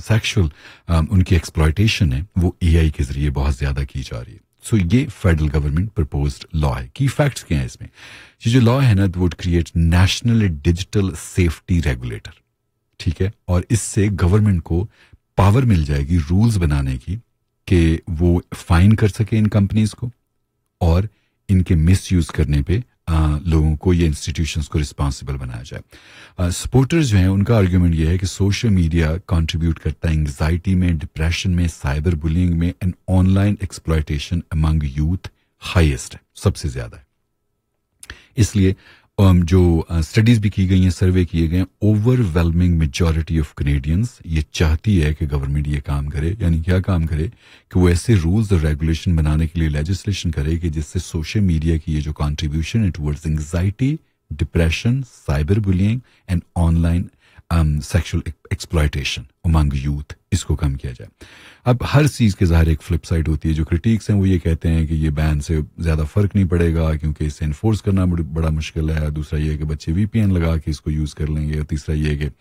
Sexual उनकी exploitation है वो एआई के जरिए बहुत ज्यादा की जा रही है. सो ये फेडरल गवर्नमेंट प्रपोज्ड लॉ है. की फैक्ट्स क्या है इसमें? ये जो लॉ है ना would create national digital safety regulator. ठीक है, और इससे गवर्नमेंट को पावर मिल जाएगी रूल्स बनाने की कि वो फाइन कर सके इन कंपनीज को और इनके मिसयूज करने पे लोगों को ये इंस्टीट्यूशंस को रिस्पॉन्सिबल बनाया जाए. सपोर्टर्स जो हैं उनका आर्ग्यूमेंट ये है कि सोशल मीडिया कंट्रीब्यूट करता है एंग्जाइटी में, डिप्रेशन में, साइबर बुलिंग में and online exploitation among youth highest है, सबसे ज्यादा है. इसलिए जो स्टडीज भी की गई हैं, सर्वे किए गए हैं, ओवरवेलमिंग मेजॉरिटी ऑफ कनेडियंस ये चाहती है कि गवर्नमेंट ये काम करे. यानी क्या काम करे कि वो ऐसे रूल्स और रेगुलेशन बनाने के लिए लेजिस्लेशन करे कि जिससे सोशल मीडिया की ये जो कंट्रीब्यूशन है towards anxiety, depression, cyber bullying and online sexual exploitation among youth, इसको कम किया जाए. अब हर चीज के ज़ाहिर एक फ्लिप साइड होती है. जो क्रिटिक्स हैं वो ये कहते हैं कि ये बैन से ज्यादा फर्क नहीं पड़ेगा क्योंकि इसे इन्फोर्स करना बड़ा मुश्किल है. दूसरा ये है कि बच्चे वीपीएन लगा के इसको यूज कर लेंगे. और तीसरा ये है कि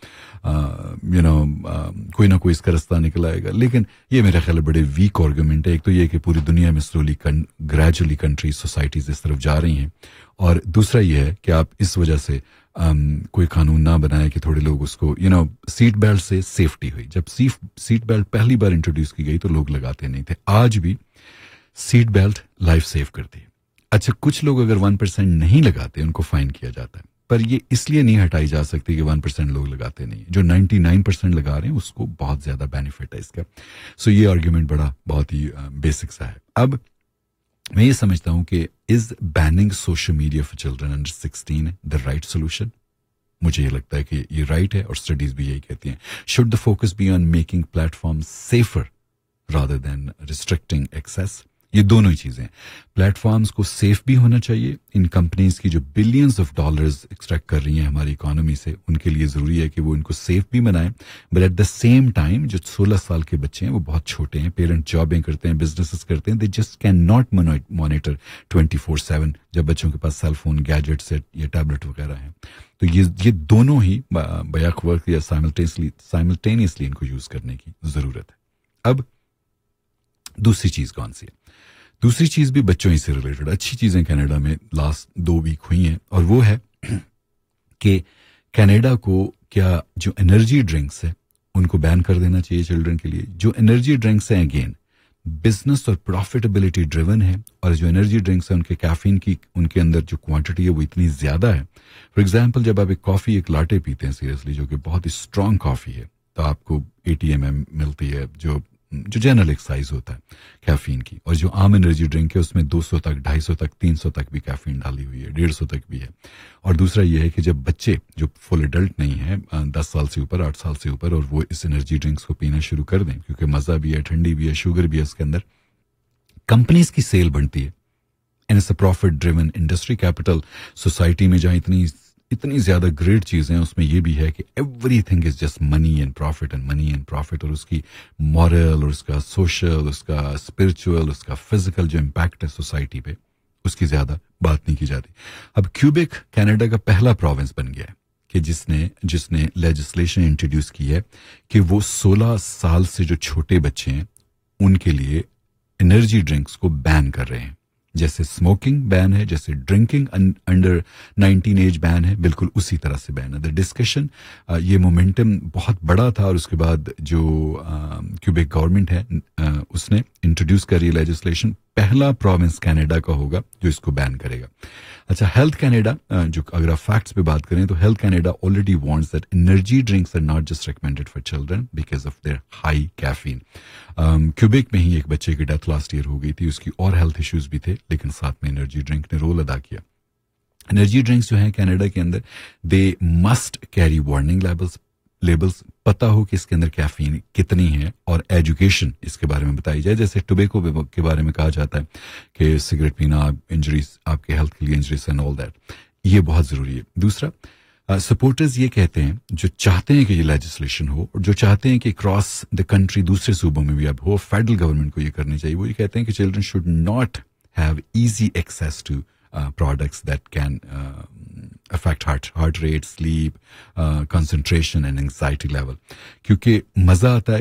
कोई ना कोई इसका रास्ता निकल आएगा. लेकिन ये मेरा ख्याल बड़े वीक आर्गूमेंट है. एक तो ये कि पूरी दुनिया में स्लोली ग्रेजुअली कंट्रीज सोसाइटीज इस तरफ जा रही हैं, और दूसरा ये है कि आप इस वजह से कोई कानून ना बनाए कि थोड़े लोग उसको सीट बेल्ट से सेफ्टी हुई. जब सीट बेल्ट पहली बार इंट्रोड्यूस की गई तो लोग लगाते नहीं थे. आज भी सीट बेल्ट लाइफ सेव करती है. अच्छा, कुछ लोग अगर 1% नहीं लगाते उनको फाइन किया जाता है, पर ये इसलिए नहीं हटाई जा सकती कि 1% लोग लगाते नहीं. जो 99% लगा रहे हैं उसको बहुत ज्यादा बेनिफिट है इसका. सो ये आर्ग्यूमेंट बहुत ही बेसिक सा है. अब मैं ये समझता हूं कि is banning social media for children under 16 the right solution? मुझे ये लगता है कि ये राइट है और स्टडीज भी यही कहती हैं. Should the focus be on making platform safer rather than restricting access? ये दोनों ही चीजें. प्लेटफॉर्म्स को सेफ भी होना चाहिए. इन कंपनीज की जो बिलियंस ऑफ डॉलर्स एक्सट्रैक्ट कर रही हैं हमारी इकोनॉमी से, उनके लिए जरूरी है कि वो इनको सेफ भी बनाएं. But at the same time जो 16 साल के बच्चे हैं वो बहुत छोटे हैं, पेरेंट जॉबें करते हैं, बिजनेसेस करते हैं, they just can not monitor 24/7 जब बच्चों के पास सेल फोन, गैजेट्स या टैबलेट वगैरह हैं. तो ये दोनों ही बैक वर्क या साइमल्टेनियसली इनको यूज करने की जरूरत है. अब दूसरी चीज कौन सी है? दूसरी चीज भी बच्चों ही से रिलेटेड अच्छी चीजें कनाडा में लास्ट 2 वीक हुई हैं, और वो है कि कनाडा को क्या जो एनर्जी ड्रिंक्स है उनको बैन कर देना चाहिए चिल्ड्रन के लिए. जो एनर्जी ड्रिंक्स हैं अगेन बिजनेस और प्रॉफिटेबिलिटी ड्रिवन है, और जो एनर्जी ड्रिंक्स है उनके कैफीन की उनके अंदर जो क्वांटिटी है वो इतनी ज्यादा है. फॉर एग्जांपल जब आप एक कॉफी एक लाटे पीते हैं सीरियसली, जो कि बहुत ही स्ट्रांग कॉफी है, तो आपको 80 ml मिलती है जो जनरल एक्साइज होता है कैफीन की, और जो आम एनर्जी ड्रिंक है उसमें 200 तक, 250 तक, 300 तक भी कैफीन डाली हुई है, 150 तक भी है. और दूसरा ये है कि जब बच्चे जो फुल एडल्ट नहीं है 10 साल से ऊपर, 8 साल से ऊपर, और वो इस एनर्जी ड्रिंक्स को पीना शुरू कर दें, क्योंकि मजा भी है, ठंडी भी है, शुगर भी है इसके अंदर, कंपनीज की सेल बढ़ती है. And it's a profit driven industry. Capital society में जहां इतनी ज्यादा ग्रेट चीजें हैं, उसमें यह भी है कि everything is just money and profit and money and profit. और उसकी मॉरल और उसका सोशल, उसका स्पिरिचुअल, उसका फिजिकल जो इम्पैक्ट है सोसाइटी पे, उसकी ज्यादा बात नहीं की जाती. अब क्यूबेक कनाडा का पहला प्रोविंस बन गया है कि जिसने लेजिस्लेशन इंट्रोड्यूस की है कि वो 16 साल से जो छोटे बच्चे हैं उनके लिए एनर्जी ड्रिंक्स को बैन कर रहे हैं. जैसे स्मोकिंग बैन है, जैसे ड्रिंकिंग अंडर 19 एज बैन है, बिल्कुल उसी तरह से बैन है. द डिस्कशन, ये मोमेंटम बहुत बड़ा था, और उसके बाद जो क्यूबेक गवर्नमेंट है उसने इंट्रोड्यूस करी लेजिस्लेशन. पहला प्रोविंस कनाडा का होगा जो इसको बैन करेगा. अच्छा, हेल्थ कनाडा, जो अगर आप फैक्ट्स पे बात करें तो health Canada already wants that energy drinks are not just recommended for children because of their high caffeine. Quebec में ही एक बच्चे की डेथ लास्ट ईयर हो गई थी, उसकी और हेल्थ इश्यूज भी थे, लेकिन साथ में एनर्जी ड्रिंक ने रोल अदा किया. एनर्जी ड्रिंक्स जो हैं कनाडा के अंदर, they must carry warning labels, पता हो कि इसके अंदर कैफीन कितनी है, और एजुकेशन इसके बारे में बताई जाए. जैसे टोबैको के बारे में कहा जाता है कि सिगरेट पीना इंजरीज, आपके हेल्थ के लिए इंजरीज एंड ऑल दैट, ये बहुत जरूरी है. दूसरा, सपोर्टर्स ये कहते हैं, जो चाहते हैं कि ये लेजिस्लेशन हो और जो चाहते हैं कि क्रॉस द कंट्री दूसरे सूबों में भी अब हो, फेडरल गवर्नमेंट को ये करनी चाहिए. वो ये कहते हैं कि children should not have easy access to products that can affect heart rate, sleep, concentration and anxiety level. क्योंकि मजा आता है